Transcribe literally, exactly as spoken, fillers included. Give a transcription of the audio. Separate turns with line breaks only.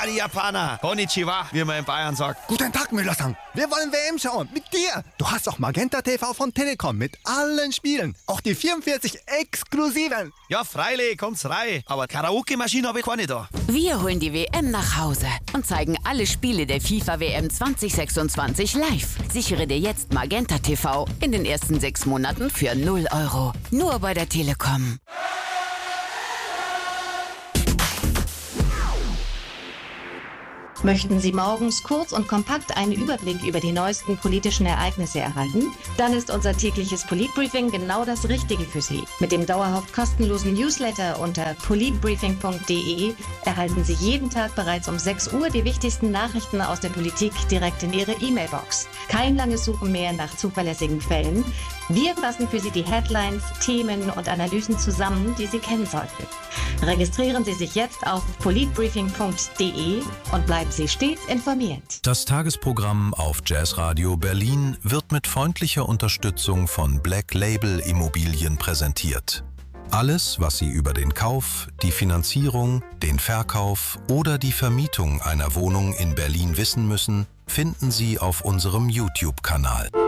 Ah, die Japaner. Konnichiwa, wie man in Bayern sagt.
Guten Tag, Müller-san. Wir wollen W M schauen. Mit dir. Du hast doch Magenta T V von Telekom mit allen Spielen. Auch die vierundvierzig exklusiven.
Ja, freilich, kommt's rein. Aber Karaoke-Maschine habe ich keine da.
Wir holen die W M nach Hause und zeigen alle Spiele der FIFA W M zwanzig sechsundzwanzig live. Sichere dir jetzt Magenta T V in den ersten sechs Monaten für null Euro. Nur bei der Telekom.
Möchten Sie morgens kurz und kompakt einen Überblick über die neuesten politischen Ereignisse erhalten? Dann ist unser tägliches Politbriefing genau das Richtige für Sie. Mit dem dauerhaft kostenlosen Newsletter unter politbriefing punkt de erhalten Sie jeden Tag bereits um sechs Uhr die wichtigsten Nachrichten aus der Politik direkt in Ihre E-Mail-Box. Kein langes Suchen mehr nach zuverlässigen Quellen. Wir fassen für Sie die Headlines, Themen und Analysen zusammen, die Sie kennen sollten. Registrieren Sie sich jetzt auf politbriefing punkt de und bleiben Sie stets informiert.
Das Tagesprogramm auf Jazzradio Berlin wird mit freundlicher Unterstützung von Black Label Immobilien präsentiert. Alles, was Sie über den Kauf, die Finanzierung, den Verkauf oder die Vermietung einer Wohnung in Berlin wissen müssen, finden Sie auf unserem YouTube-Kanal.